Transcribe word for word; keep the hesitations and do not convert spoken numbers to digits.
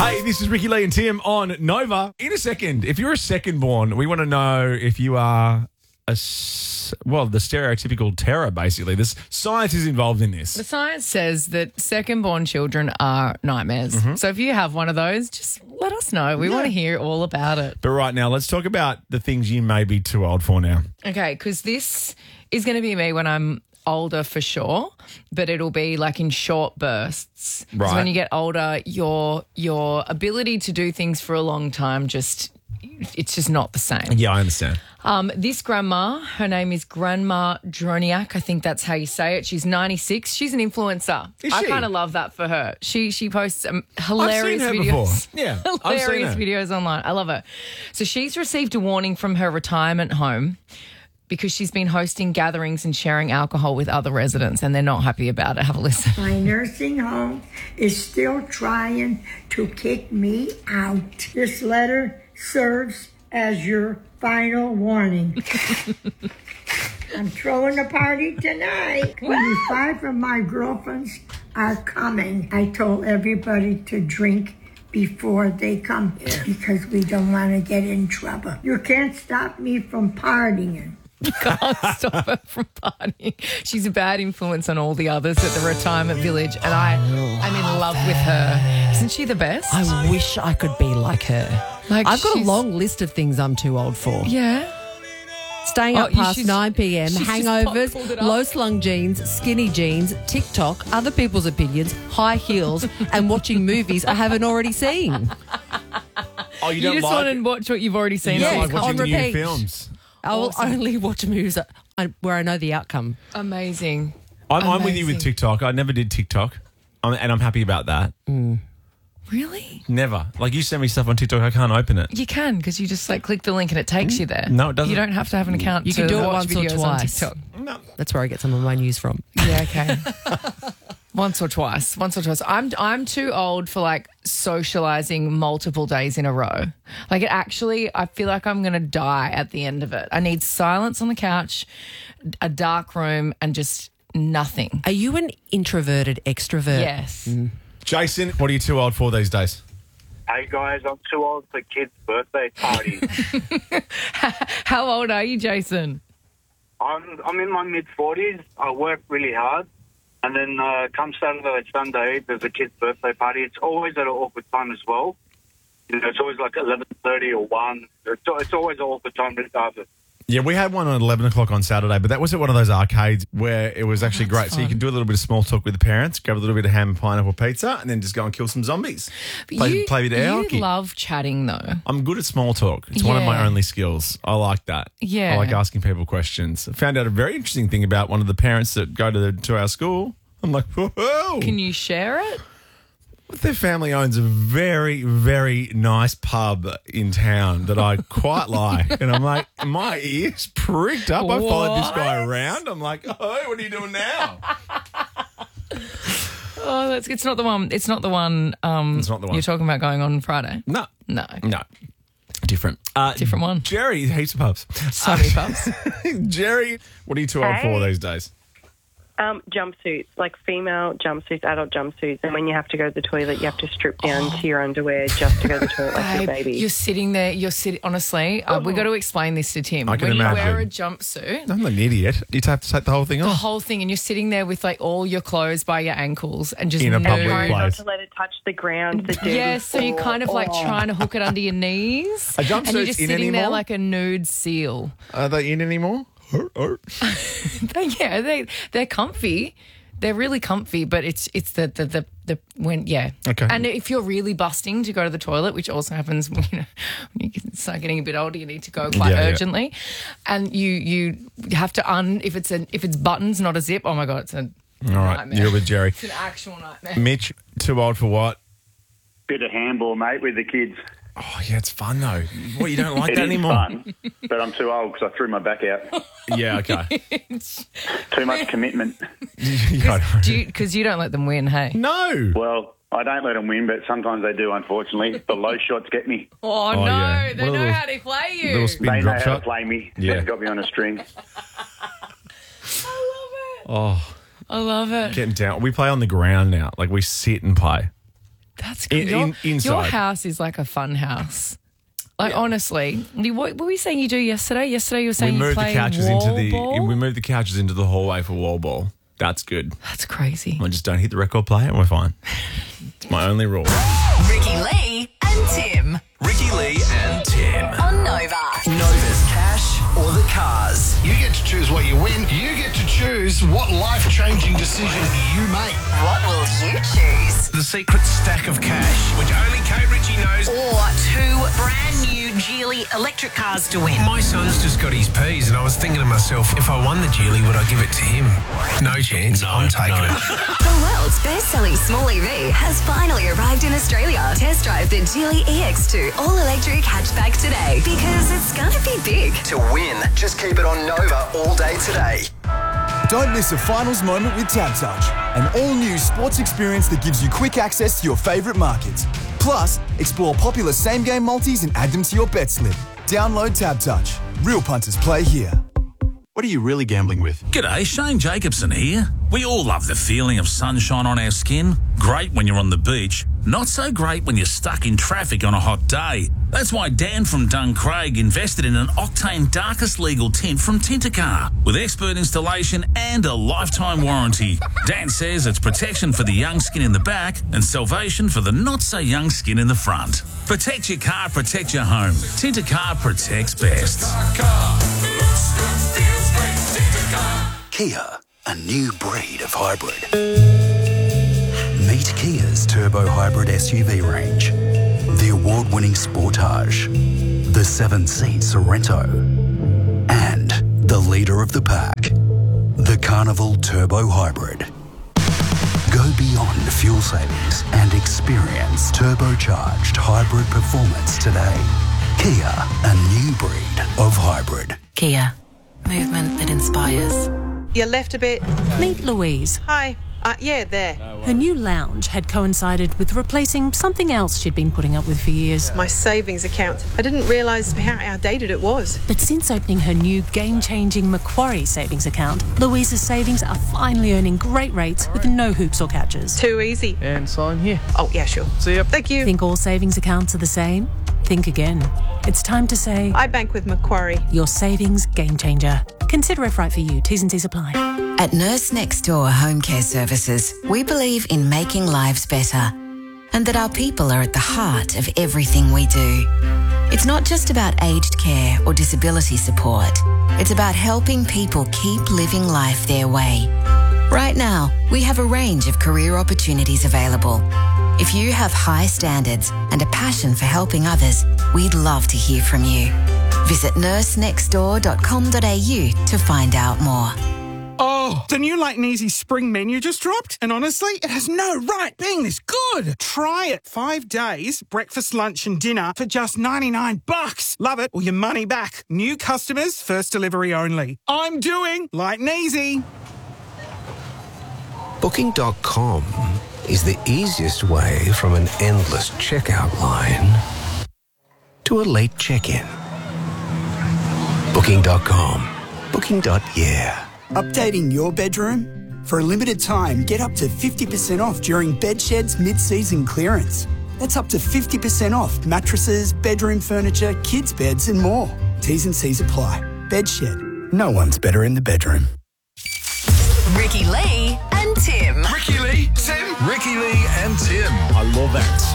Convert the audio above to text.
Hey, this is Ricky Lee and Tim on Nova. In a second, if you're a second born, we want to know if you are a, s- well, the stereotypical terror, basically. This science is involved in this. The science says that second-born children are nightmares. Mm-hmm. So if you have one of those, just let us know. We want to hear all about it. But right now, let's talk about the things you may be too old for now. Okay, because this is going to be me when I'm older for sure, but it'll be like in short bursts. 'Cause Right. when you get older, your your ability to do things for a long time just it's just not the same. Yeah, I understand. Um, this grandma, her name is Grandma Droniak. I think that's how you say it. She's ninety-six. She's an influencer. Is I she? kind of love that for her. She she posts um, hilarious her videos. before. Yeah, I've seen hilarious her. videos online. I love her. So she's received a warning from her retirement home because she's been hosting gatherings and sharing alcohol with other residents, and they're not happy about it. Have a listen. My nursing home is still trying to kick me out. This letter serves as your final warning. I'm throwing a party tonight. Only five of my girlfriends are coming. I told everybody to drink before they come here because we don't want to get in trouble. You can't stop me from partying. Can't stop her from partying. She's a bad influence on all the others at the retirement village, and I, I'm in love with her. Isn't she the best? I wish I could be like her. Like I've got a she's- long list of things I'm too old for. Yeah. Staying Oh, up you- past she's- nine p.m, she's just hangovers, pulled it up. low-slung jeans, skinny jeans, TikTok, other people's opinions, high heels, and watching movies I haven't already seen. Oh, you You don't just like, want to watch what you've already seen. you don't Yeah, like watching on the new repeat. films. I will Awesome. only watch movies that I- where I know the outcome. Amazing. I'm, I'm with you with Amazing. TikTok. I never did TikTok, um, and I'm happy about that. Really? Never. Like, you send me stuff on TikTok, I can't open it. You can because you just like click the link and it takes you there. No, it doesn't. You don't have to have an account. You to can do it watch once or videos on twice. TikTok. No. That's where I get some of my news from. Yeah, okay. Once or twice. Once or twice. I'm I'm too old for like socializing multiple days in a row. Like it actually, I feel like I'm gonna die at the end of it. I need silence on the couch, a dark room, and just nothing. Are you an introverted extrovert? Yes. Jason, what are you too old for these days? Hey guys, I'm too old for kids' birthday parties. How old are you, Jason? I'm I'm in my mid forties. I work really hard, and then uh, come Saturday and Sunday, there's a kid's birthday party. It's always at an awkward time as well. You know, it's always like eleven thirty or one. It's, it's always an awkward time regardless. Yeah, we had one at eleven o'clock on Saturday, but that was at one of those arcades where it was actually great. that's So you fun. can do a little bit of small talk with the parents, grab a little bit of ham and pineapple pizza, and then just go and kill some zombies. But Play, you, play a bit of you hockey. love chatting though. I'm good at small talk. It's one of my Yeah. only skills. I like that. Yeah. I like asking people questions. I found out a very interesting thing about one of the parents that go to, the, to our school. I'm like, whoa. Can you share it? Their family owns a very, very nice pub in town that I quite like. And I'm like, my ears pricked up. I followed this guy around. I'm like, oh, what are you doing now? Oh, that's it's not the one. It's not the one. Um, It's not the one. you're talking about going on Friday. No. No, No. Different. Uh, different one. Jerry, heaps of pubs. So many pubs. Jerry, what are you too old for Hey. these days? Um, jumpsuits, like female jumpsuits, adult jumpsuits, and when you have to go to the toilet, you have to strip down to your underwear just to go to the toilet like your Babe, baby. you're sitting there. You're sitting. Honestly, uh, we got to explain this to Tim. I can when you imagine. wear a jumpsuit, I'm an idiot. You have to take the whole thing the off. whole thing, and you're sitting there with like all your clothes by your ankles and just In a nude. public Trying not place. to let it touch the ground, the dirty Yeah, so you're floor. kind of like Oh. trying to hook it under your knees, A and you're jumpsuit's just in sitting there anymore? like a nude seal. Are they in anymore? Or- or- They, yeah, they they're comfy. They're really comfy, but it's it's the the the, the when yeah. Okay. And if you're really busting to go to the toilet, which also happens when, you know, when you start getting a bit older, you need to go quite Yeah, yeah. urgently, and you you have to un if it's a if it's buttons, not a zip. Oh my god, it's a All right, nightmare. you're with Jerry. It's an actual nightmare. Mitch, too old for what? Bit of handball, mate, with the kids. Oh, yeah, it's fun though. What, you don't like It that is anymore? fun, but I'm too old because I threw my back out. Yeah, okay. Too much commitment. Yeah, I know. Do you because you don't let them win? Hey. No. Well, I don't let them win, but sometimes they do, unfortunately. The low shots get me. Oh, Oh, no, yeah. they What a know little- how to play you. Little spin They know drop how shot. to play me. Yeah. They've got me on a string. Oh, I love it. getting down. We play on the ground now. Like we sit and play. That's In- good. Your, in- inside. your house is like a fun house. Like, honestly, you- what, what were you saying you do yesterday? Yesterday you were saying we you moved the play couches wall into the ball? we moved the couches into the hallway for wall ball. That's good. That's crazy. I just don't hit the record player and we're fine. It's my only rule. Ricky Lee and Tim. Ricky Lee and Tim. On Nova. Nova's cash or the cars. You get to choose what you win. You get to choose what life-changing decision you make. What will you choose? The secret stack of cash, which only Kate Ritchie knows. Or two brand new Geely electric cars to win. My son's just got his P's and I was thinking to myself, if I won the Geely, would I give it to him? No chance. No, I'm taking no. it. The world's best-selling small E V has finally arrived in Australia. Test drive the Geely E X two all-electric hatchback today because it's going to be big. To win, just keep it on Nova all day today. Don't miss a finals moment with TabTouch, an all-new sports experience that gives you quick access to your favourite markets. Plus, explore popular same-game multis and add them to your bet slip. Download TabTouch. Real punters play here. What are you really gambling with? G'day, Shane Jacobson here. We all love the feeling of sunshine on our skin. Great when you're on the beach. Not so great when you're stuck in traffic on a hot day. That's why Dan from Duncraig invested in an Octane Darkest Legal tint from Tintercar with expert installation and a lifetime warranty. Dan says it's protection for the young skin in the back and salvation for the not-so-young skin in the front. Protect your car, protect your home. Tintercar protects best. Kia, a new breed of hybrid. Meet Kia's turbo hybrid S U V range. The award-winning Sportage, the seven-seat Sorrento, and the leader of the pack, the Carnival Turbo Hybrid. Go beyond fuel savings and experience turbocharged hybrid performance today. Kia, a new breed of hybrid. Kia, movement that inspires. You left a bit. Meet Louise. Hi. Uh, yeah, there. Her new lounge had coincided with replacing something else she'd been putting up with for years. My savings account. I didn't realise how outdated it was. But since opening her new game-changing Macquarie savings account, Louise's savings are finally earning great rates with no hoops or catches. Too easy. And sign here. Oh, yeah, sure. See ya. Thank you. Think all savings accounts are the same? Think again. It's time to say... I bank with Macquarie. Your savings game changer. Consider if right for you. T's and C's apply. At Nurse Next Door Home Care Services, we believe in making lives better and that our people are at the heart of everything we do. It's not just about aged care or disability support. It's about helping people keep living life their way. Right now, we have a range of career opportunities available. If you have high standards and a passion for helping others, we'd love to hear from you. Visit nurse next door dot com dot a u to find out more. Oh, the new Light and Easy spring menu just dropped, and honestly, it has no right being this good. Try it. Five days, breakfast, lunch and dinner for just ninety-nine bucks. Love it or your money back. New customers, first delivery only. I'm doing Light and Easy. Booking dot com is the easiest way from an endless checkout line to a late check-in. Booking dot com. Booking. Yeah. Updating your bedroom? For a limited time, get up to fifty percent off during Bedshed's mid-season clearance. That's up to fifty percent off mattresses, bedroom furniture, kids' beds and more. T's and C's apply. Bedshed. No one's better in the bedroom. Ricky Lee and Tim. Ricky Lee, Tim. Ricky Lee and Tim. I love that.